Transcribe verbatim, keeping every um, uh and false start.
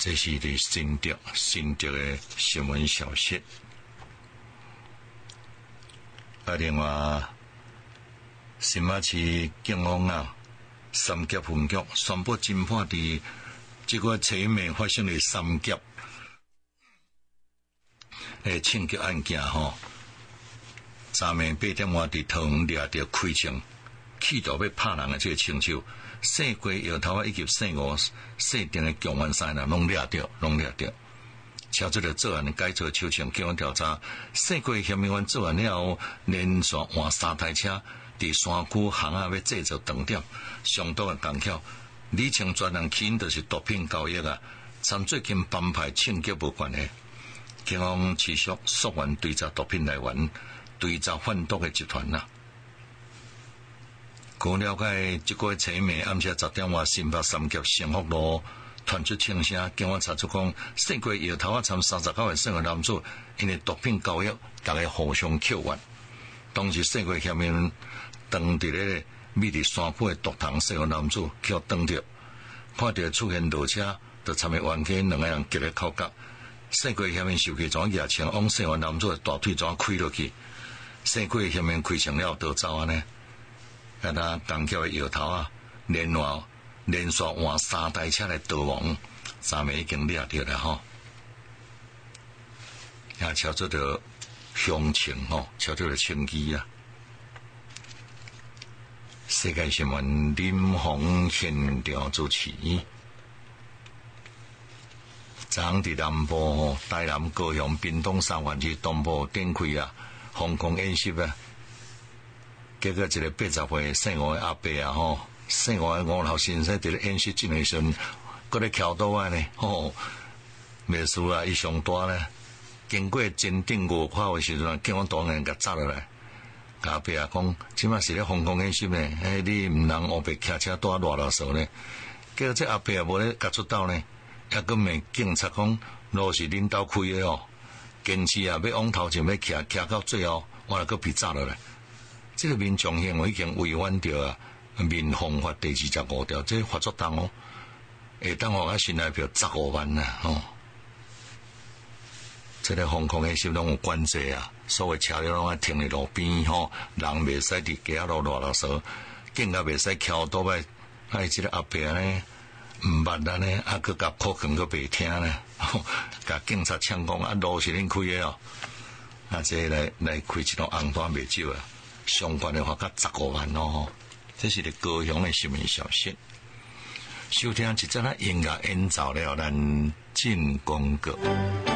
这是伫新竹新竹的新闻消息。啊，另外，新马市警方啊，三级分局宣布侦破伫这个车美发生的三级诶枪击案件吼。昨暝八点外伫桃园掠着开枪，企图要拍人的这个枪手，姓郭摇头啊以及姓吴姓丁的共犯三人拢掠着，拢掠着。敲出了作案的改造手枪，警方调查，姓郭嫌疑犯作案了后，连续换三台车，伫山区巷仔要制造断点，上岛的工巧。李清专案起因就是毒品交易啊，参最近帮派枪击无关系。警方持续溯源追查毒品来源。追查贩毒的集团啦。据了解，这个车暝暗时十点外，新北三级幸福路传出枪声，警方查出讲，姓郭摇头啊，参三十九岁姓的男子，因为毒品交易，大家互相扣怨。当时姓郭嫌疑人当伫咧密伫山坡的毒塘姓的男子，叫当着，看到出现落车，就参与冤家两个人结咧口角。姓郭嫌疑人受气转举枪往姓的男子的大腿转开落去。姓郭嫌疑人开枪了逃走啊呢？啊，那工巧的摇头啊，连续连续换三台车来逃亡，昨暝已经掠着了吼。也敲出着凶情吼，敲出着枪击啊！世界新闻林鸿现场主持。昨昏伫南部吼，台南、高雄、屏东三县市东部展开啊。防空演习啊，结果一个八十岁姓吴的阿伯啊，吼，姓吴的吴老先生伫咧演习进行时，搁咧桥倒啊呢，吼，秘书啊，伊上大咧，经过真顶误跨的时阵，警方当然甲抓落来。阿伯啊讲，即马是咧防空演习呢，诶，你毋通乌白骑车带热老手呢。结果这阿伯也无咧甲出刀呢，也搁问警察讲，路是恁兜开的哦。坚持啊，要往头前要骑骑到最后，我来搁被抓落来。这个民众行为已经违反着啊《民防法》第二十五条，这个、罚作重哦，会当互啊新台币十五万啊！吼、哦，这个防空演习拢有管制啊，所有车辆拢爱停伫路边吼，人袂使伫街仔路热热烧，更加袂使桥倒摆，哎，这个阿伯呢？毋捌咱呢，啊，佮甲口劝佮袂听呢，甲警察呛讲啊，路是恁开的哦，啊，这来来开一种红单袂少啊，相关的罚甲十五万哦，这是伫高雄的新闻消息。收听一则啊音乐演奏了，咱进广告。